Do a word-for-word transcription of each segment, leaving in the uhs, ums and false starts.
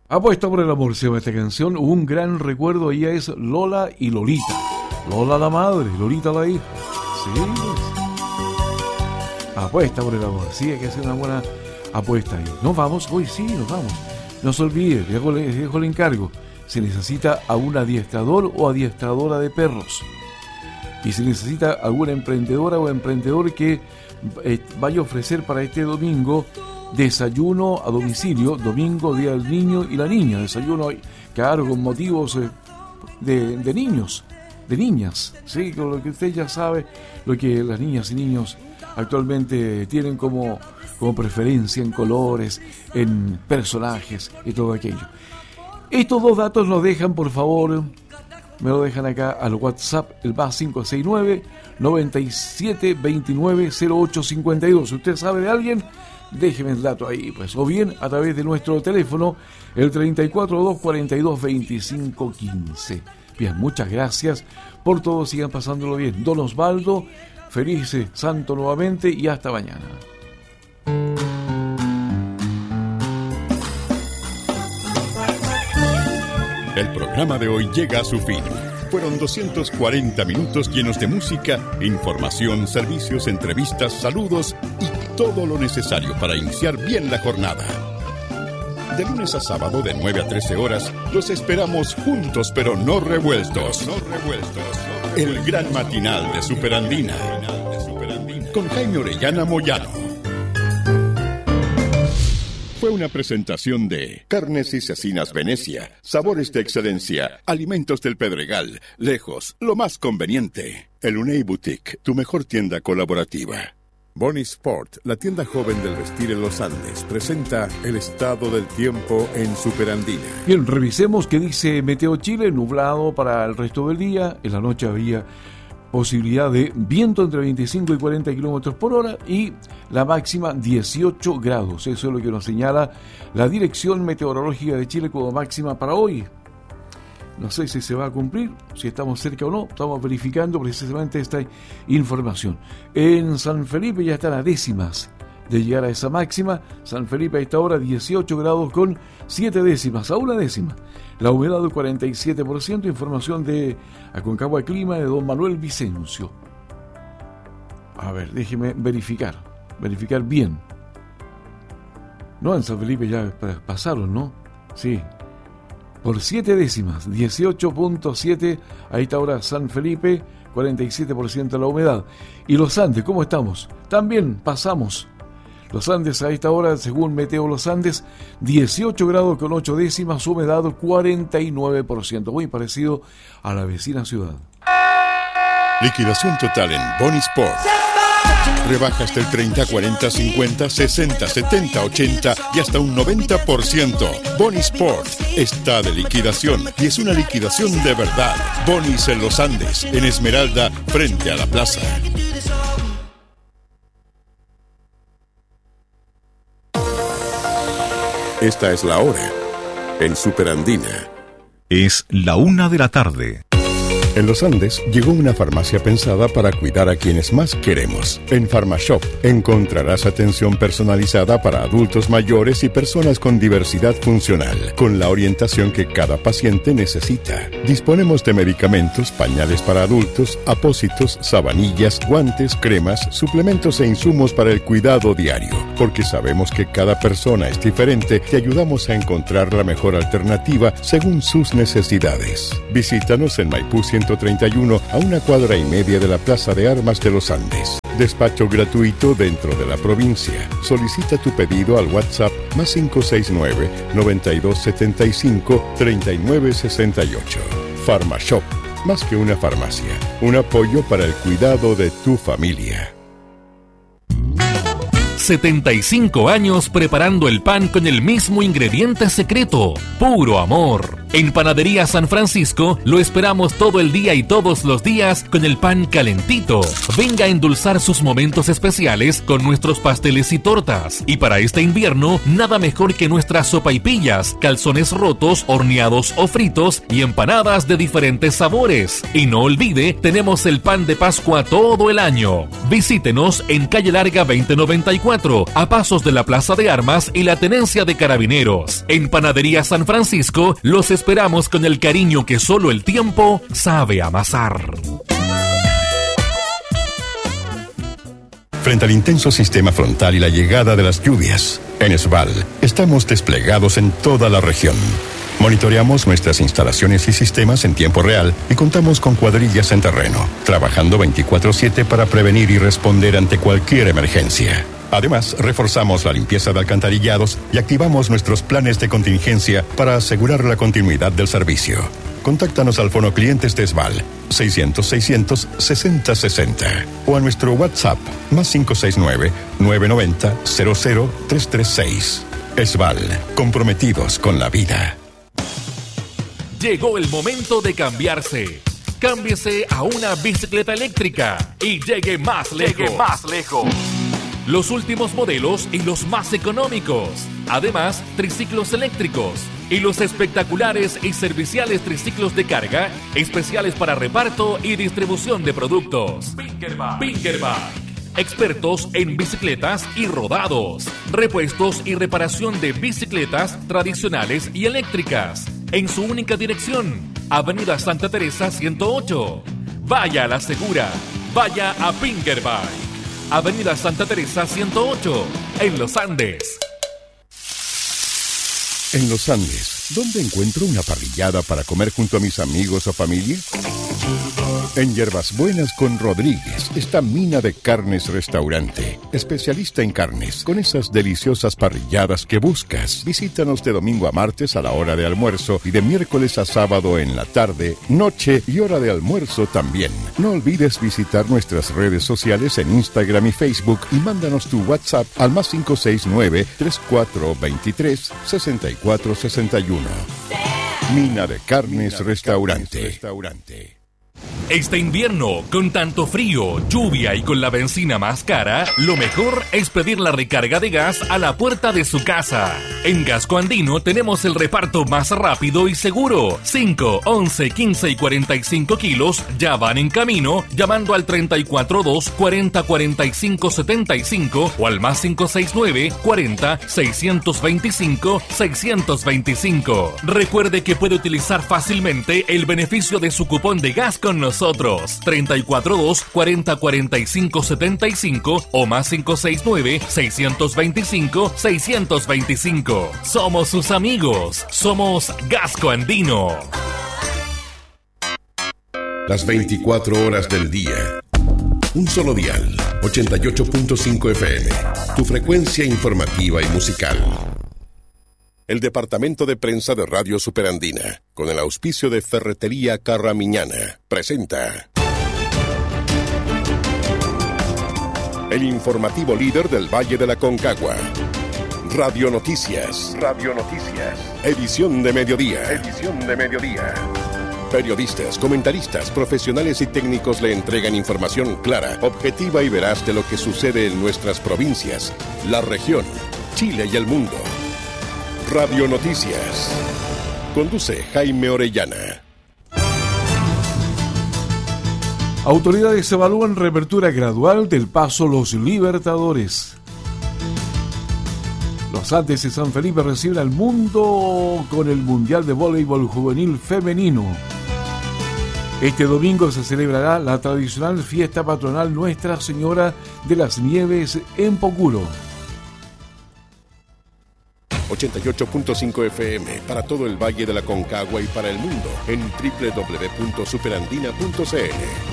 Apuesta por el amor, se llama esta canción. Un gran recuerdo, ella es Lola y Lolita. Lola la madre, Lolita la hija. Sí. Apuesta por el amor, sí, hay que hacer una buena apuesta ahí. Nos vamos, hoy sí, nos vamos. No se olvide, les dejo, les dejo el encargo. Se necesita a un adiestrador o adiestradora de perros. Y se necesita alguna emprendedora o emprendedor que eh, vaya a ofrecer para este domingo desayuno a domicilio, domingo, día del niño y la niña. Desayuno, claro, con motivos eh, de, de niños, de niñas, ¿sí? Con lo que usted ya sabe, lo que las niñas y niños actualmente tienen como, como preferencia en colores, en personajes y todo aquello. Estos dos datos nos dejan, por favor, me lo dejan acá al WhatsApp, el más cinco seis nueve, noventa y siete, veintinueve, cero ocho cincuenta y dos. Si usted sabe de alguien, déjeme el dato ahí, pues, o bien a través de nuestro teléfono, el treinta y cuatro, dos cuarenta y dos, veinticinco quince. Bien, muchas gracias por todo, sigan pasándolo bien. Don Osvaldo, feliz santo nuevamente y hasta mañana. El programa de hoy llega a su fin. Fueron doscientos cuarenta minutos llenos de música, información, servicios, entrevistas, saludos y todo lo necesario para iniciar bien la jornada. De lunes a sábado de nueve a trece horas, los esperamos juntos pero no revueltos. No revueltos. El gran matinal de Superandina. Con Jaime Orellana Moyano. Fue una presentación de Carnes y Cecinas Venecia, sabores de excelencia, alimentos del Pedregal, lejos, lo más conveniente. El Unei Boutique, tu mejor tienda colaborativa. Bonnie Sport, la tienda joven del vestir en los Andes, presenta el estado del tiempo en Superandina. Bien, revisemos qué dice Meteo Chile, nublado para el resto del día, en la noche había posibilidad de viento entre veinticinco y cuarenta kilómetros por hora y la máxima dieciocho grados. Eso es lo que nos señala la Dirección Meteorológica de Chile como máxima para hoy. No sé si se va a cumplir, si estamos cerca o no, estamos verificando precisamente esta información. En San Felipe ya están a décimas de llegar a esa máxima. San Felipe a esta hora dieciocho grados con siete décimas, a una décima. La humedad del cuarenta y siete por ciento, información de Aconcagua Clima de don Manuel Vicencio. A ver, déjeme verificar, verificar bien. No, en San Felipe ya pasaron, ¿no? Sí. Por siete décimas, dieciocho punto siete, a esta hora San Felipe, cuarenta y siete por ciento la humedad. Y los Andes, ¿cómo estamos? También pasamos. Los Andes a esta hora, según Meteo Los Andes, dieciocho grados con ocho décimas, humedad cuarenta y nueve por ciento, muy parecido a la vecina ciudad. Liquidación total en Bonnie Sport. Rebajas del treinta, cuarenta, cincuenta, sesenta, setenta, ochenta y hasta un noventa por ciento. Bonnie Sport está de liquidación y es una liquidación de verdad. Bonnie's en Los Andes, en Esmeralda, frente a la plaza. Esta es la hora en Superandina. Es la una de la tarde. En Los Andes llegó una farmacia pensada para cuidar a quienes más queremos. En PharmaShop encontrarás atención personalizada para adultos mayores y personas con diversidad funcional, con la orientación que cada paciente necesita. Disponemos de medicamentos, pañales para adultos, apósitos, sabanillas, guantes, cremas, suplementos e insumos para el cuidado diario. Porque sabemos que cada persona es diferente, te ayudamos a encontrar la mejor alternativa según sus necesidades. Visítanos en Maipú ciento treinta y uno, a una cuadra y media de la Plaza de Armas de Los Andes. Despacho gratuito dentro de la provincia. Solicita tu pedido al WhatsApp más cinco seis nueve, noventa y dos setenta y cinco, treinta y nueve sesenta y ocho. PharmaShop, más que una farmacia, un apoyo para el cuidado de tu familia. setenta y cinco años preparando el pan con el mismo ingrediente secreto, puro amor. En Panadería San Francisco lo esperamos todo el día y todos los días con el pan calentito. Venga a endulzar sus momentos especiales con nuestros pasteles y tortas. Y para este invierno, nada mejor que nuestras sopaipillas, calzones rotos, horneados o fritos y empanadas de diferentes sabores. Y no olvide, tenemos el pan de Pascua todo el año. Visítenos en Calle Larga veinte noventa y cuatro, a pasos de la Plaza de Armas y la Tenencia de Carabineros. En Panadería San Francisco los esperamos con el cariño que solo el tiempo sabe amasar. Frente al intenso sistema frontal y la llegada de las lluvias, en Esval estamos desplegados en toda la región. Monitoreamos nuestras instalaciones y sistemas en tiempo real y contamos con cuadrillas en terreno, trabajando veinticuatro siete para prevenir y responder ante cualquier emergencia. Además, reforzamos la limpieza de alcantarillados y activamos nuestros planes de contingencia para asegurar la continuidad del servicio. Contáctanos al Fono Clientes de Esval seiscientos, seiscientos, sesenta, sesenta o a nuestro WhatsApp más cinco seis nueve, nueve nueve cero, cero cero tres tres seis. Esval, comprometidos con la vida. Llegó el momento de cambiarse. Cámbiese a una bicicleta eléctrica y llegue más lejos. Llegue más lejos. Los últimos modelos y los más económicos. Además, triciclos eléctricos y los espectaculares y serviciales triciclos de carga, especiales para reparto y distribución de productos. Pinkerbike. Pinkerbike. Expertos en bicicletas y rodados. Repuestos y reparación de bicicletas tradicionales y eléctricas. En su única dirección, Avenida Santa Teresa ciento ocho. Vaya a la segura. Vaya a Pinkerbike. Avenida Santa Teresa ciento ocho, en Los Andes. En Los Andes, ¿dónde encuentro una parrillada para comer junto a mis amigos o familia? En Hierbas Buenas con Rodríguez está Mina de Carnes Restaurante, especialista en carnes, con esas deliciosas parrilladas que buscas. Visítanos de domingo a martes a la hora de almuerzo y de miércoles a sábado en la tarde, noche y hora de almuerzo también. No olvides visitar nuestras redes sociales en Instagram y Facebook y mándanos tu WhatsApp al más cinco seis nueve, tres cuatro dos tres, seis cuatro seis uno. Mina de Carnes Restaurante. Este invierno, con tanto frío, lluvia y con la benzina más cara, lo mejor es pedir la recarga de gas a la puerta de su casa. En Gasco Andino tenemos el reparto más rápido y seguro. cinco, once, quince y cuarenta y cinco kilos ya van en camino, llamando al treinta y cuatro dos, cuarenta, cuarenta y cinco, setenta y cinco o al más cinco seis nueve, cuarenta, seiscientos veinticinco, seiscientos veinticinco. Recuerde que puede utilizar fácilmente el beneficio de su cupón de gas con nosotros. treinta y cuatro dos, cuarenta, cuarenta y cinco, setenta y cinco o más cinco seis nueve, seiscientos veinticinco, seiscientos veinticinco. Somos sus amigos. Somos Gasco Andino. Las veinticuatro horas del día. Un solo dial. ochenta y ocho punto cinco F M. Tu frecuencia informativa y musical. El Departamento de Prensa de Radio Superandina, con el auspicio de Ferretería Carramiñana, presenta el informativo líder del Valle de la Concagua. Radio Noticias. Radio Noticias. Edición de mediodía. Edición de mediodía. Periodistas, comentaristas, profesionales y técnicos le entregan información clara, objetiva y veraz de lo que sucede en nuestras provincias, la región, Chile y el mundo. Radio Noticias. Conduce Jaime Orellana. Autoridades evalúan reapertura gradual del Paso Los Libertadores. Los Andes de San Felipe reciben al mundo con el Mundial de Voleibol Juvenil Femenino. Este domingo se celebrará la tradicional fiesta patronal Nuestra Señora de las Nieves en Pocuro. ochenta y ocho punto cinco F M para todo el Valle de la Concagua y para el mundo en doble u doble u doble u punto superandina punto c l.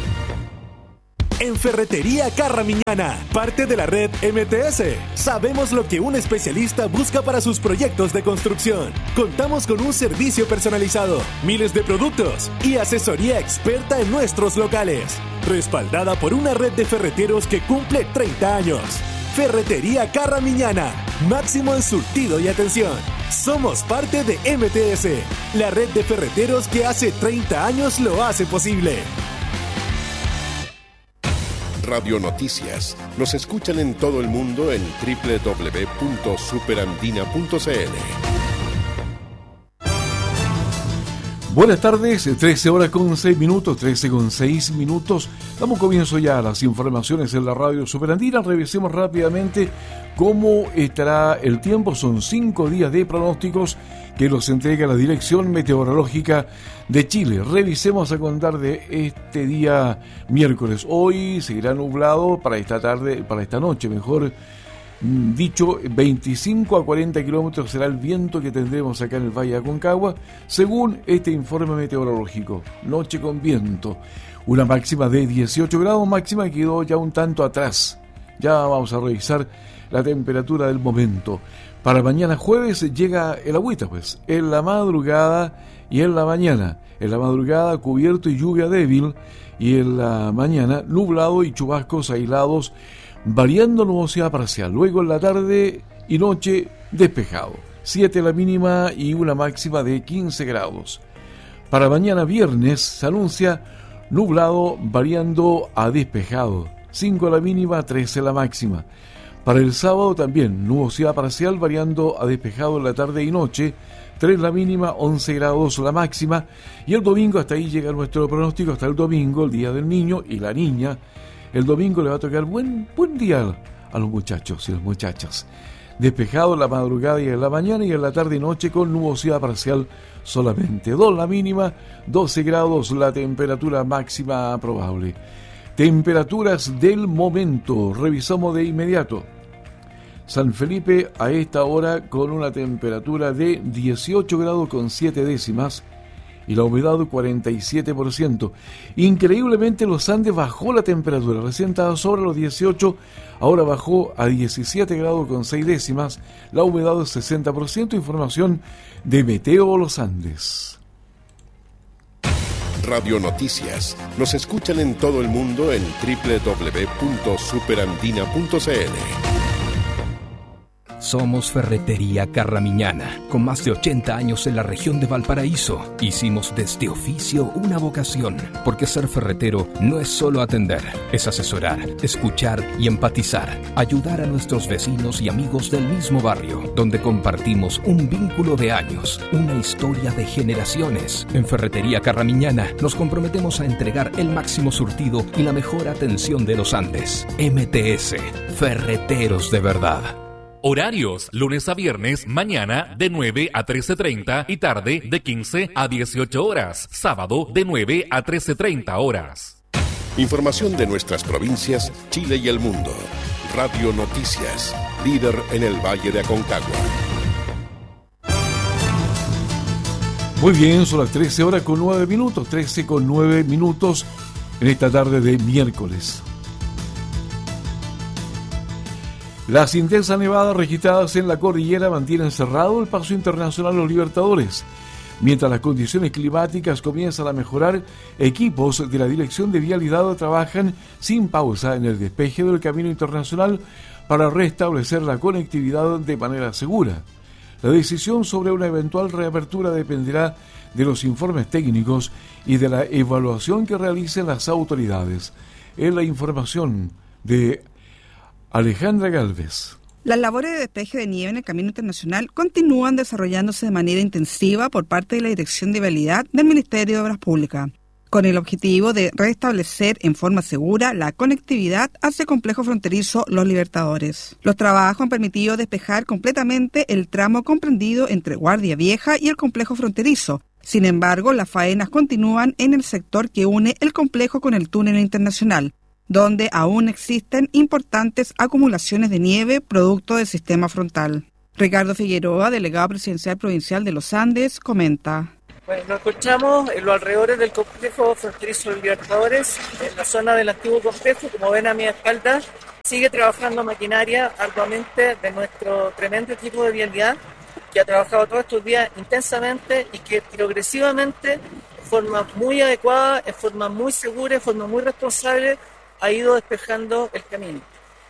En Ferretería Carramiñana, parte de la red M T S. Sabemos lo que un especialista busca para sus proyectos de construcción. Contamos con un servicio personalizado, miles de productos y asesoría experta en nuestros locales. Respaldada por una red de ferreteros que cumple treinta años. Ferretería Carramiñana, máximo en surtido y atención. Somos parte de M T S, la red de ferreteros que hace treinta años lo hace posible. Radio Noticias. Nos escuchan en todo el mundo en doble u doble u doble u punto superandina punto c l. Buenas tardes, trece horas con seis minutos, trece con seis minutos. Damos comienzo ya a las informaciones en la radio Superandina. Revisemos rápidamente cómo estará el tiempo. Son cinco días de pronósticos que los entrega la Dirección Meteorológica de Chile. Revisemos a contar de este día miércoles. Hoy seguirá nublado para esta tarde, para esta noche, mejor dicho, veinticinco a cuarenta kilómetros será el viento que tendremos acá en el Valle de Aconcagua, según este informe meteorológico. Noche con viento, una máxima de dieciocho grados, máxima que quedó ya un tanto atrás. Ya vamos a revisar la temperatura del momento. Para mañana jueves llega el agüita, pues, en la madrugada y en la mañana. En la madrugada cubierto y lluvia débil, y en la mañana nublado y chubascos aislados, variando nubosidad parcial. Luego en la tarde y noche despejado. siete la mínima y una máxima de quince grados. Para mañana viernes se anuncia nublado variando a despejado. cinco la mínima, trece la máxima. Para el sábado también nubosidad parcial variando a despejado en la tarde y noche. tres la mínima, once grados la máxima. Y el domingo, hasta ahí llega nuestro pronóstico, hasta el domingo, el día del niño y la niña. El domingo le va a tocar buen, buen día a los muchachos y las muchachas. Despejado en la madrugada y en la mañana, y en la tarde y noche con nubosidad parcial solamente. dos la mínima, doce grados la temperatura máxima probable. Temperaturas del momento, revisamos de inmediato. San Felipe a esta hora con una temperatura de dieciocho grados con siete décimas. Y la humedad cuarenta y siete por ciento. Increíblemente los Andes bajó la temperatura, recién estaba sobre los dieciocho, ahora bajó a diecisiete grados con seis décimas, la humedad es sesenta por ciento, información de Meteo Los Andes. Radio Noticias. Nos escuchan en todo el mundo en doble u doble u doble u punto superandina punto c l. Somos Ferretería Carramiñana, con más de ochenta años en la región de Valparaíso. Hicimos de este oficio una vocación, porque ser ferretero no es solo atender, es asesorar, escuchar y empatizar, ayudar a nuestros vecinos y amigos del mismo barrio, donde compartimos un vínculo de años, una historia de generaciones. En Ferretería Carramiñana nos comprometemos a entregar el máximo surtido y la mejor atención de los Andes. M T S, Ferreteros de verdad. Horarios, lunes a viernes, mañana de nueve a trece treinta y tarde de quince a dieciocho horas. Sábado de nueve a trece treinta horas. Información de nuestras provincias, Chile y el mundo. Radio Noticias, líder en el Valle de Aconcagua. Muy bien, son las trece horas con nueve minutos, trece con nueve minutos en esta tarde de miércoles. Las intensas nevadas registradas en la cordillera mantienen cerrado el paso internacional Los Libertadores. Mientras las condiciones climáticas comienzan a mejorar, equipos de la Dirección de Vialidad trabajan sin pausa en el despeje del camino internacional para restablecer la conectividad de manera segura. La decisión sobre una eventual reapertura dependerá de los informes técnicos y de la evaluación que realicen las autoridades. Es la información de Alejandra Galvez. Las labores de despeje de nieve en el camino internacional continúan desarrollándose de manera intensiva por parte de la Dirección de Vialidad del Ministerio de Obras Públicas, con el objetivo de restablecer en forma segura la conectividad hacia el complejo fronterizo Los Libertadores. Los trabajos han permitido despejar completamente el tramo comprendido entre Guardia Vieja y el complejo fronterizo. Sin embargo, las faenas continúan en el sector que une el complejo con el túnel internacional, donde aún existen importantes acumulaciones de nieve producto del sistema frontal. Ricardo Figueroa, delegado presidencial provincial de Los Andes, comenta. Bueno, nos encontramos en los alrededores del complejo fronterizo de Libertadores, en la zona del antiguo complejo. Como ven a mi espalda, sigue trabajando maquinaria arduamente de nuestro tremendo equipo de vialidad, que ha trabajado todos estos días intensamente y que progresivamente, de forma muy adecuada, de forma muy segura, de forma muy responsable, ha ido despejando el camino.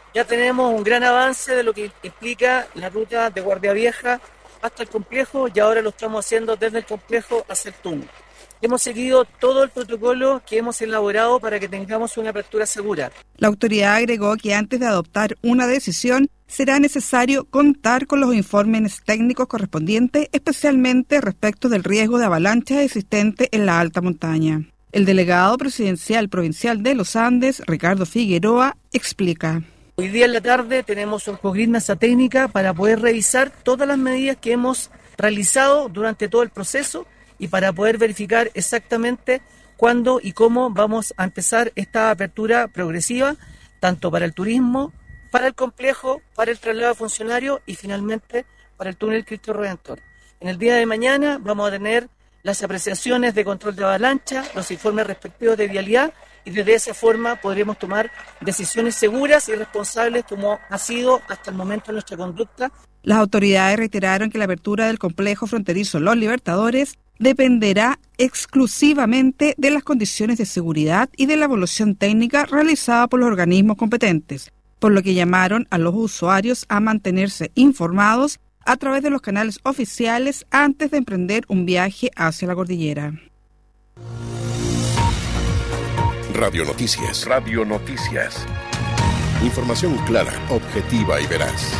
Ya tenemos un gran avance de lo que implica la ruta de Guardia Vieja hasta el complejo y ahora lo estamos haciendo desde el complejo hacia el túnel. Hemos seguido todo el protocolo que hemos elaborado para que tengamos una apertura segura. La autoridad agregó que antes de adoptar una decisión será necesario contar con los informes técnicos correspondientes, especialmente respecto del riesgo de avalanchas existente en la alta montaña. El delegado presidencial provincial de los Andes, Ricardo Figueroa, explica. Hoy día en la tarde tenemos un cogrid mesa técnica para poder revisar todas las medidas que hemos realizado durante todo el proceso y para poder verificar exactamente cuándo y cómo vamos a empezar esta apertura progresiva, tanto para el turismo, para el complejo, para el traslado de funcionarios y finalmente para el túnel Cristo Redentor. En el día de mañana vamos a tener las apreciaciones de control de avalancha, los informes respectivos de vialidad y desde esa forma podremos tomar decisiones seguras y responsables como ha sido hasta el momento nuestra conducta. Las autoridades reiteraron que la apertura del complejo fronterizo Los Libertadores dependerá exclusivamente de las condiciones de seguridad y de la evaluación técnica realizada por los organismos competentes, por lo que llamaron a los usuarios a mantenerse informados a través de los canales oficiales antes de emprender un viaje hacia la cordillera. Radio Noticias. Radio Noticias. Información clara, objetiva y veraz.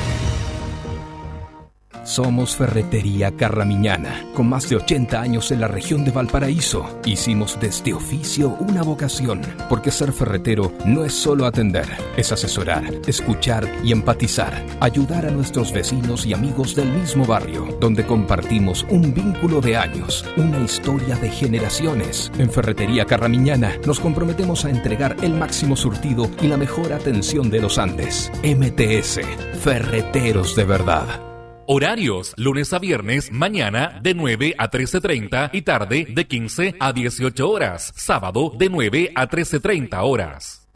Somos Ferretería Carramiñana, con más de ochenta años en la región de Valparaíso. Hicimos de este oficio una vocación, porque ser ferretero no es solo atender, es asesorar, escuchar y empatizar, ayudar a nuestros vecinos y amigos del mismo barrio, donde compartimos un vínculo de años, una historia de generaciones. En Ferretería Carramiñana nos comprometemos a entregar el máximo surtido y la mejor atención de los Andes. M T S, Ferreteros de verdad. Horarios, lunes a viernes, mañana de nueve a trece treinta y tarde de quince a dieciocho horas. Sábado de nueve a trece treinta horas.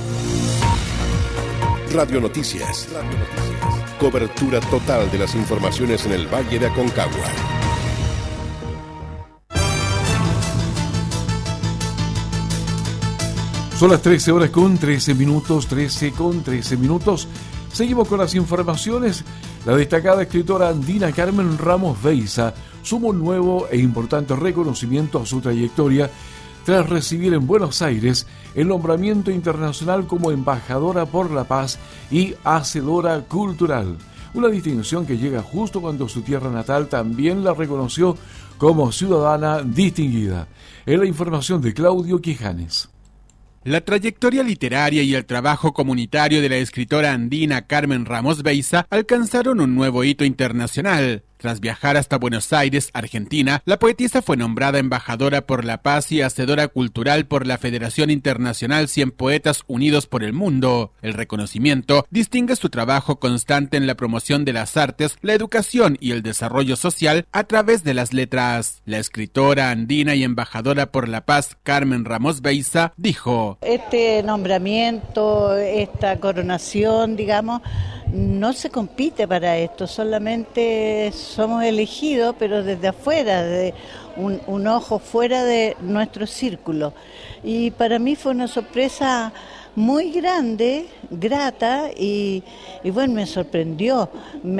Radio Noticias. Radio Noticias. Cobertura total de las informaciones en el Valle de Aconcagua. Son las trece horas con trece minutos, trece con trece minutos. Seguimos con las informaciones. La destacada escritora andina Carmen Ramos Beiza suma un nuevo e importante reconocimiento a su trayectoria tras recibir en Buenos Aires el nombramiento internacional como embajadora por la paz y hacedora cultural. Una distinción que llega justo cuando su tierra natal también la reconoció como ciudadana distinguida. Es la información de Claudio Quijanes. La trayectoria literaria y el trabajo comunitario de la escritora andina Carmen Ramos Beiza alcanzaron un nuevo hito internacional. Tras viajar hasta Buenos Aires, Argentina, la poetisa fue nombrada embajadora por la paz y hacedora cultural por la Federación Internacional cien Poetas Unidos por el Mundo. El reconocimiento distingue su trabajo constante en la promoción de las artes, la educación y el desarrollo social a través de las letras. La escritora andina y embajadora por la paz, Carmen Ramos Beiza, dijo: Este nombramiento, esta coronación, digamos, no se compite para esto, solamente somos elegidos, pero desde afuera, de un, un ojo fuera de nuestro círculo. Y para mí fue una sorpresa muy grande, grata, y, y bueno, me sorprendió,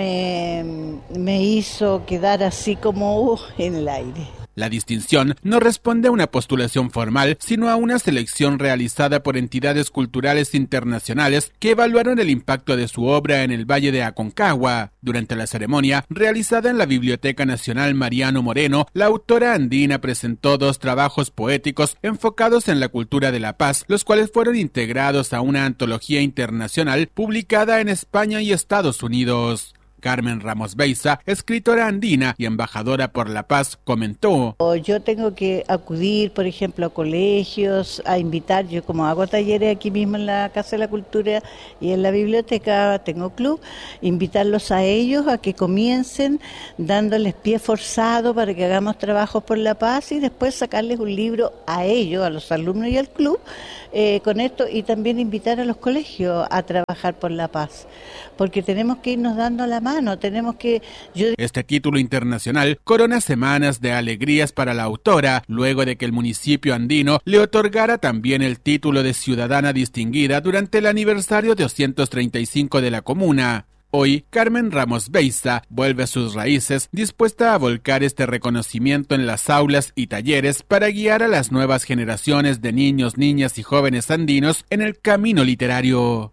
me, me hizo quedar así como uh, en el aire. La distinción no responde a una postulación formal, sino a una selección realizada por entidades culturales internacionales que evaluaron el impacto de su obra en el Valle de Aconcagua. Durante la ceremonia, realizada en la Biblioteca Nacional Mariano Moreno, la autora andina presentó dos trabajos poéticos enfocados en la cultura de la paz, los cuales fueron integrados a una antología internacional publicada en España y Estados Unidos. Carmen Ramos Beiza, escritora andina y embajadora por la paz, comentó: Yo tengo que acudir, por ejemplo, a colegios, a invitar, yo como hago talleres aquí mismo en la Casa de la Cultura y en la biblioteca, tengo club, invitarlos a ellos a que comiencen dándoles pie forzado para que hagamos trabajos por la paz y después sacarles un libro a ellos, a los alumnos y al club, eh, con esto, y también invitar a los colegios a trabajar por la paz, porque tenemos que irnos dando la mano. mano, tenemos que... Yo... Este título internacional corona semanas de alegrías para la autora, luego de que el municipio andino le otorgara también el título de ciudadana distinguida durante el aniversario doscientos treinta y cinco de la comuna. Hoy, Carmen Ramos Beiza vuelve a sus raíces, dispuesta a volcar este reconocimiento en las aulas y talleres para guiar a las nuevas generaciones de niños, niñas y jóvenes andinos en el camino literario.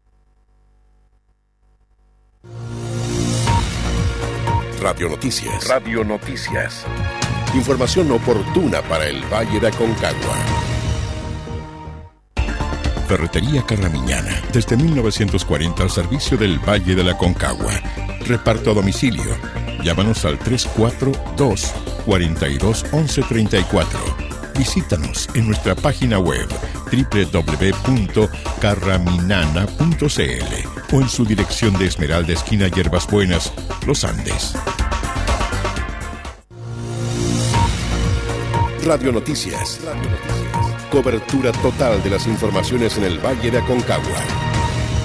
Radio Noticias. Radio Noticias. Información oportuna para el Valle de Aconcagua. Ferretería Carramiñana, desde mil novecientos cuarenta al servicio del Valle de la Aconcagua. Reparto a domicilio. Llámanos al tres cuatro dos, cuatro dos, once treinta y cuatro. Visítanos en nuestra página web doble u doble u doble u punto carraminana punto c l o en su dirección de Esmeralda, esquina Hierbas Buenas, Los Andes. Radio Noticias. Radio Noticias. Cobertura total de las informaciones en el Valle de Aconcagua.